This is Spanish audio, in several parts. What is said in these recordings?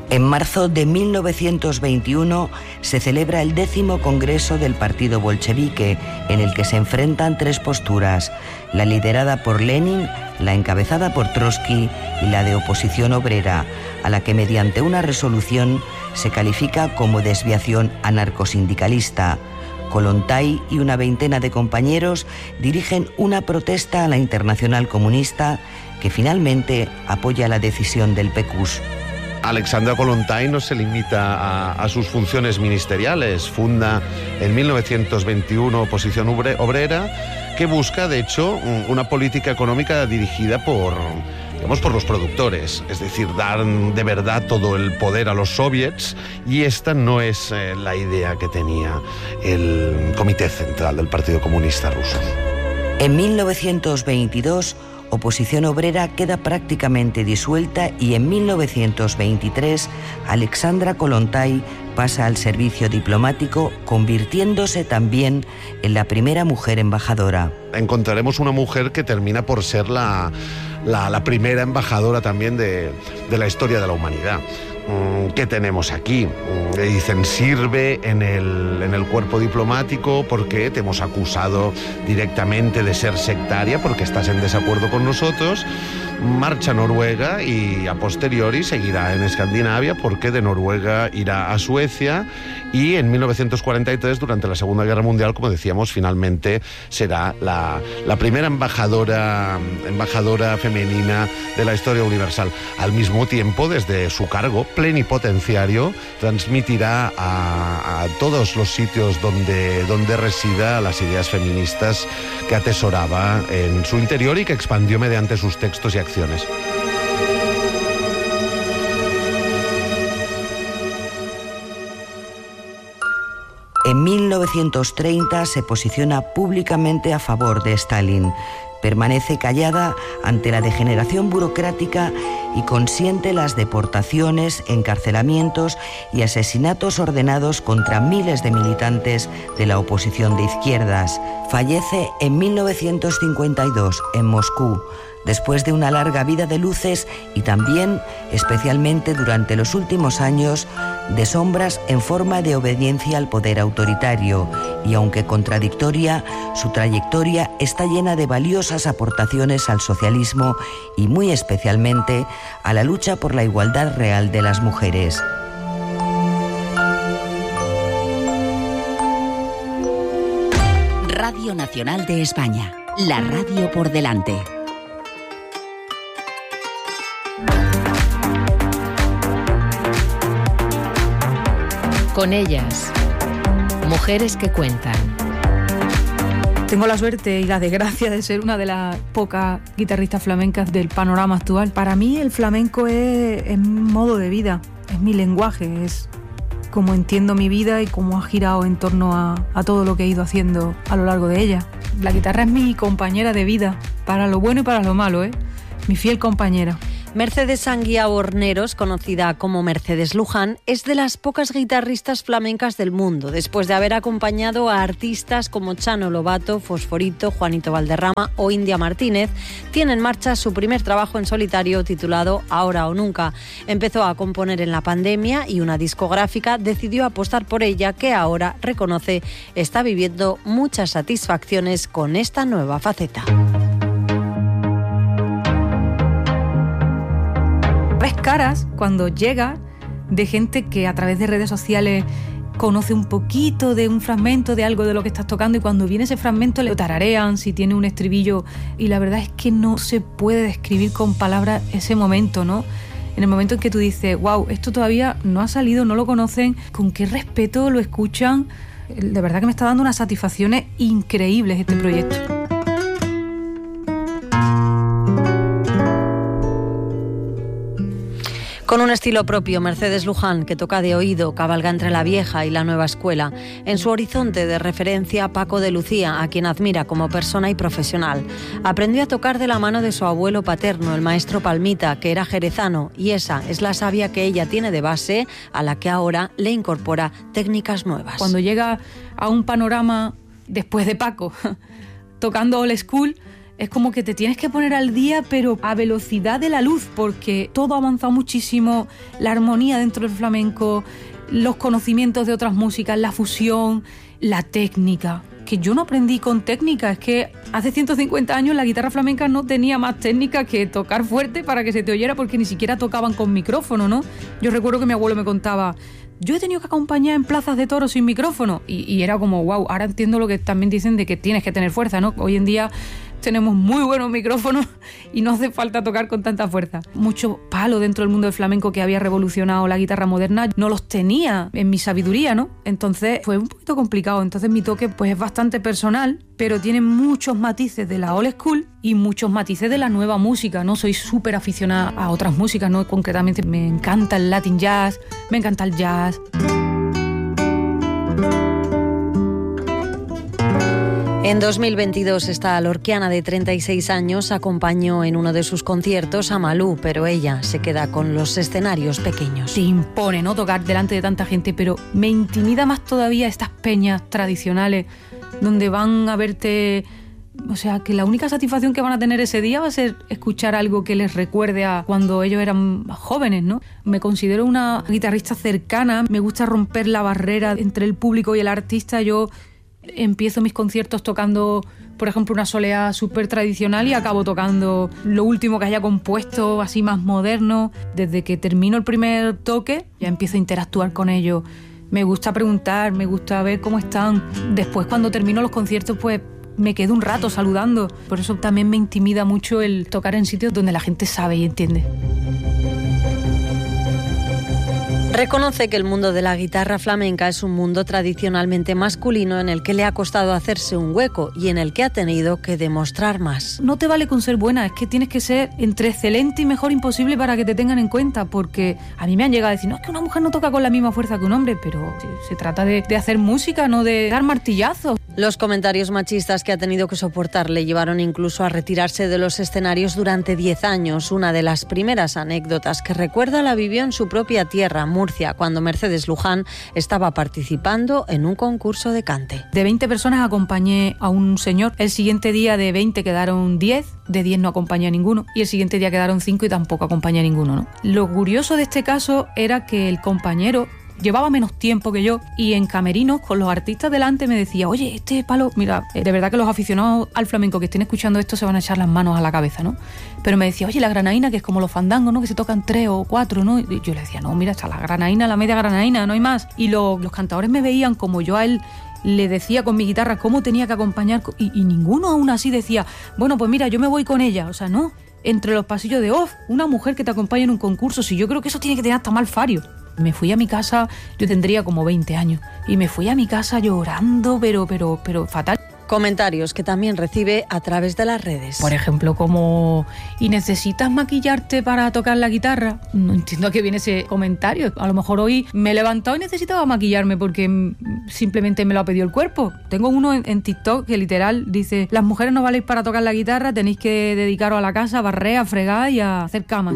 En marzo de 1921 se celebra el 10º Congreso del Partido Bolchevique, en el que se enfrentan tres posturas: la liderada por Lenin, la encabezada por Trotsky y la de oposición obrera, a la que mediante una resolución se califica como desviación anarcosindicalista. Kollontai y una veintena de compañeros dirigen una protesta a la Internacional Comunista, que finalmente apoya la decisión del PQS. Alexandra Kollontai no se limita a sus funciones ministeriales. Funda en 1921 Oposición Obrera, que busca, de hecho, una política económica dirigida por los productores, es decir, dar de verdad todo el poder a los soviets, y esta no es la idea que tenía el Comité Central del Partido Comunista Ruso. En 1922, Oposición Obrera queda prácticamente disuelta y en 1923 Alexandra Kollontai pasa al servicio diplomático, convirtiéndose también en la primera mujer embajadora. Encontraremos una mujer que termina por ser la primera embajadora también de la historia de la humanidad. ¿Qué tenemos aquí? Dicen, sirve en el cuerpo diplomático porque te hemos acusado directamente de ser sectaria, porque estás en desacuerdo con nosotros. Marcha a Noruega y a posteriori seguirá en Escandinavia, porque de Noruega irá a Suecia, y en 1943, durante la Segunda Guerra Mundial, como decíamos, finalmente será la primera embajadora femenina de la historia universal. Al mismo tiempo, desde su cargo plenipotenciario, transmitirá a todos los sitios donde resida las ideas feministas que atesoraba en su interior y que expandió mediante sus textos y acciones. En 1930 se posiciona públicamente a favor de Stalin. Permanece callada ante la degeneración burocrática y consiente las deportaciones, encarcelamientos y asesinatos ordenados contra miles de militantes de la oposición de izquierdas. Fallece en 1952 en Moscú, después de una larga vida de luces y también, especialmente durante los últimos años, de sombras en forma de obediencia al poder autoritario, y aunque contradictoria, su trayectoria está llena de valiosas aportaciones al socialismo y muy especialmente a la lucha por la igualdad real de las mujeres. Radio Nacional de España, la radio por delante. Con ellas, mujeres que cuentan. Tengo la suerte y la desgracia de ser una de las pocas guitarristas flamencas del panorama actual. Para mí el flamenco es modo de vida, es mi lenguaje, es como entiendo mi vida y cómo ha girado en torno a todo lo que he ido haciendo a lo largo de ella. La guitarra es mi compañera de vida, para lo bueno y para lo malo, mi fiel compañera. Mercedes Anguía Horneros, conocida como Mercedes Luján, es de las pocas guitarristas flamencas del mundo, después de haber acompañado a artistas como Chano Lobato, Fosforito, Juanito Valderrama o India Martínez. Tiene en marcha su primer trabajo en solitario titulado Ahora o Nunca. Empezó a componer en la pandemia y una discográfica decidió apostar por ella, que ahora reconoce está viviendo muchas satisfacciones con esta nueva faceta. Ves caras cuando llega de gente que a través de redes sociales conoce un poquito de un fragmento de algo de lo que estás tocando, y cuando viene ese fragmento le tararean si tiene un estribillo, y la verdad es que no se puede describir con palabras ese momento, ¿no? En el momento en que tú dices, wow, esto todavía no ha salido, no lo conocen, con qué respeto lo escuchan. De verdad que me está dando unas satisfacciones increíbles este proyecto. Con un estilo propio, Mercedes Luján, que toca de oído, cabalga entre la vieja y la nueva escuela. En su horizonte de referencia, Paco de Lucía, a quien admira como persona y profesional. Aprendió a tocar de la mano de su abuelo paterno, el maestro Palmita, que era jerezano, y esa es la savia que ella tiene de base, a la que ahora le incorpora técnicas nuevas. Cuando llega a un panorama, después de Paco, tocando old school, Es como que te tienes que poner al día, pero a velocidad de la luz, porque todo ha avanzado muchísimo, la armonía dentro del flamenco, los conocimientos de otras músicas, la fusión, la técnica, que yo no aprendí con técnica, es que hace 150 años la guitarra flamenca no tenía más técnica que tocar fuerte para que se te oyera, porque ni siquiera tocaban con micrófono, ¿no? Yo recuerdo que mi abuelo me contaba, yo he tenido que acompañar en plazas de toros sin micrófono, y era como, wow, ahora entiendo lo que también dicen de que tienes que tener fuerza, ¿no? Hoy en día tenemos muy buenos micrófonos y no hace falta tocar con tanta fuerza. Mucho palo dentro del mundo del flamenco que había revolucionado la guitarra moderna, no los tenía en mi sabiduría, ¿no? Entonces fue un poquito complicado. Entonces mi toque pues es bastante personal, pero tiene muchos matices de la old school y muchos matices de la nueva música, ¿no? Soy súper aficionada a otras músicas, ¿no? Concretamente me encanta el Latin jazz, me encanta el jazz. En 2022 esta lorquiana de 36 años acompañó en uno de sus conciertos a Malú, pero ella se queda con los escenarios pequeños. Te impone, ¿no?, tocar delante de tanta gente, pero me intimida más todavía estas peñas tradicionales donde van a verte. O sea, que la única satisfacción que van a tener ese día va a ser escuchar algo que les recuerde a cuando ellos eran jóvenes, ¿no? Me considero una guitarrista cercana, me gusta romper la barrera entre el público y el artista. Yo empiezo mis conciertos tocando, por ejemplo, una soleá súper tradicional y acabo tocando lo último que haya compuesto, así más moderno. Desde que termino el primer toque, ya empiezo a interactuar con ellos. Me gusta preguntar, me gusta ver cómo están. Después, cuando termino los conciertos, pues me quedo un rato saludando. Por eso también me intimida mucho el tocar en sitios donde la gente sabe y entiende. Reconoce que el mundo de la guitarra flamenca es un mundo tradicionalmente masculino en el que le ha costado hacerse un hueco y en el que ha tenido que demostrar más. No te vale con ser buena, es que tienes que ser entre excelente y mejor imposible para que te tengan en cuenta, porque a mí me han llegado a decir, no, es que una mujer no toca con la misma fuerza que un hombre, pero se trata de hacer música, no de dar martillazos. Los comentarios machistas que ha tenido que soportar le llevaron incluso a retirarse de los escenarios durante 10 años. Una de las primeras anécdotas que recuerda la vivió en su propia tierra, Murcia, cuando Mercedes Luján estaba participando en un concurso de cante. De 20 personas acompañé a un señor. El siguiente día de 20 quedaron 10, de 10 no acompañé a ninguno, y el siguiente día quedaron 5 y tampoco acompañé a ninguno, ¿no? Lo curioso de este caso era que el compañero llevaba menos tiempo que yo y en camerinos con los artistas delante me decía, oye, este palo, mira, de verdad que los aficionados al flamenco que estén escuchando esto se van a echar las manos a la cabeza, ¿no? Pero me decía, oye, la granaína, que es como los fandangos, ¿no?, que se tocan 3 o 4, ¿no? Y yo le decía, no, mira, está la granaína, la media granaína, no hay más. Y los cantadores me veían como yo a él le decía con mi guitarra cómo tenía que acompañar y ninguno aún así decía, bueno, pues mira, yo me voy con ella. O sea, no, entre los pasillos de off, una mujer que te acompaña en un concurso, si yo creo que eso tiene que tener hasta mal fario. Me fui a mi casa, yo tendría como 20 años, y me fui a mi casa llorando, pero fatal. Comentarios que también recibe a través de las redes. Por ejemplo, como, ¿y necesitas maquillarte para tocar la guitarra? No entiendo a qué viene ese comentario. A lo mejor hoy me he levantado y necesitaba maquillarme porque simplemente me lo ha pedido el cuerpo. Tengo uno en TikTok que literal dice, las mujeres no valéis para tocar la guitarra, tenéis que dedicaros a la casa, a barrer, a fregar y a hacer camas.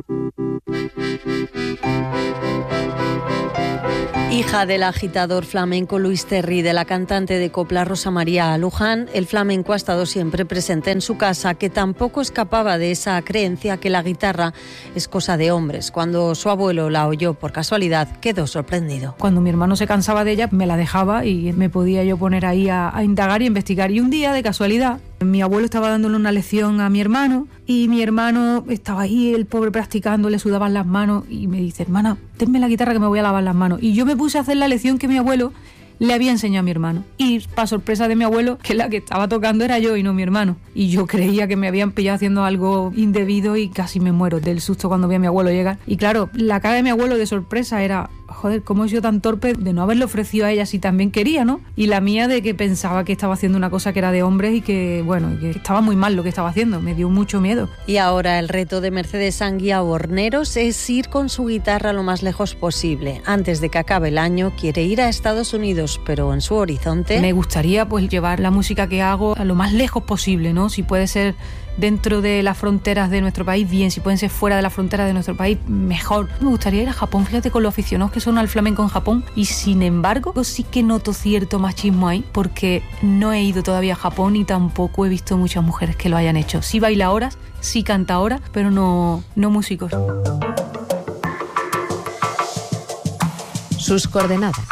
Hija del agitador flamenco Luis Terry, de la cantante de copla Rosa María Luján, el flamenco ha estado siempre presente en su casa, que tampoco escapaba de esa creencia que la guitarra es cosa de hombres. Cuando su abuelo la oyó por casualidad, quedó sorprendido. Cuando mi hermano se cansaba de ella, me la dejaba y me podía yo poner ahí a indagar y investigar. Y un día, de casualidad, mi abuelo estaba dándole una lección a mi hermano y mi hermano estaba ahí, el pobre, practicando, le sudaban las manos y me dice, hermana, tenme la guitarra que me voy a lavar las manos. Y yo me puse a hacer la lección que mi abuelo le había enseñado a mi hermano. Y para sorpresa de mi abuelo, que la que estaba tocando era yo y no mi hermano. Y yo creía que me habían pillado haciendo algo indebido y casi me muero del susto cuando vi a mi abuelo llegar. Y claro, la cara de mi abuelo de sorpresa era, joder, ¿cómo he sido tan torpe de no haberle ofrecido a ella si también quería, ¿no? Y la mía de que pensaba que estaba haciendo una cosa que era de hombres y que, bueno, que estaba muy mal lo que estaba haciendo. Me dio mucho miedo. Y ahora el reto de Mercedes Anguía Horneros es ir con su guitarra lo más lejos posible. Antes de que acabe el año quiere ir a Estados Unidos, pero en su horizonte me gustaría pues llevar la música que hago a lo más lejos posible, ¿no? Si puede ser dentro de las fronteras de nuestro país, bien. Si pueden ser fuera de las fronteras de nuestro país, mejor. Me gustaría ir a Japón, fíjate, con los aficionados que que suena el flamenco en Japón y sin embargo sí que noto cierto machismo ahí porque no he ido todavía a Japón y tampoco he visto muchas mujeres que lo hayan hecho. Sí bailadoras, sí cantadoras, pero no músicos. Sus coordenadas.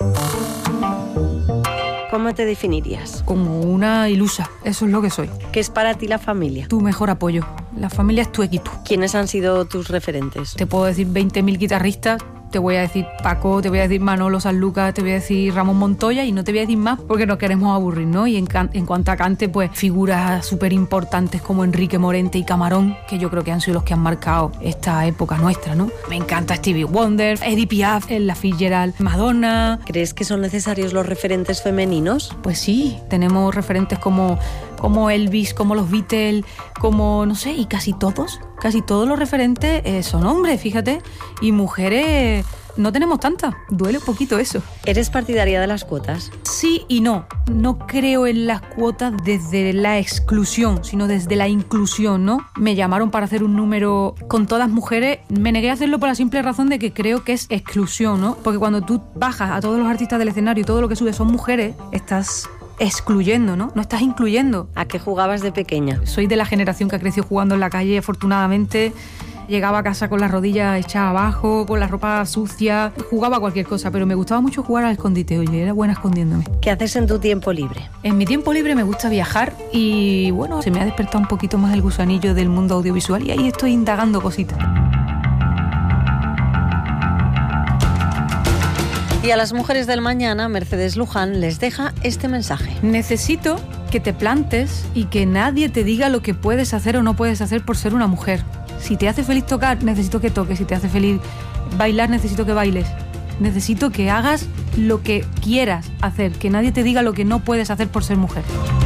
¿Cómo te definirías? Como una ilusa, eso es lo que soy. ¿Qué es para ti la familia? Tu mejor apoyo. La familia es tu equipo. ¿Quiénes han sido tus referentes? Te puedo decir 20.000 guitarristas, te voy a decir Paco, te voy a decir Manolo Sanlúcar, te voy a decir Ramón Montoya y no te voy a decir más porque nos queremos aburrir, ¿no? Y en cuanto a cante, pues figuras súper importantes como Enrique Morente y Camarón, que yo creo que han sido los que han marcado esta época nuestra, ¿no? Me encanta Stevie Wonder, Edith Piaf, Ella Fitzgerald, Madonna. ¿Crees que son necesarios los referentes femeninos? Pues sí, tenemos referentes como Elvis, como los Beatles, como, no sé, y casi todos los referentes son hombres, fíjate, y mujeres no tenemos tantas, duele un poquito eso. ¿Eres partidaria de las cuotas? Sí y no creo en las cuotas desde la exclusión, sino desde la inclusión, ¿no? Me llamaron para hacer un número con todas mujeres, me negué a hacerlo por la simple razón de que creo que es exclusión, ¿no? Porque cuando tú bajas a todos los artistas del escenario y todo lo que subes son mujeres, estás excluyendo, ¿no? No estás incluyendo. ¿A qué jugabas de pequeña? Soy de la generación que ha crecido jugando en la calle, afortunadamente. Llegaba a casa con las rodillas echadas abajo, con la ropa sucia, jugaba cualquier cosa, pero me gustaba mucho jugar al escondite, oye, era buena escondiéndome. ¿Qué haces en tu tiempo libre? En mi tiempo libre me gusta viajar y, bueno, se me ha despertado un poquito más el gusanillo del mundo audiovisual y ahí estoy indagando cositas. Y a las mujeres del mañana, Mercedes Luján les deja este mensaje. Necesito que te plantes y que nadie te diga lo que puedes hacer o no puedes hacer por ser una mujer. Si te hace feliz tocar, necesito que toques. Si te hace feliz bailar, necesito que bailes. Necesito que hagas lo que quieras hacer, que nadie te diga lo que no puedes hacer por ser mujer.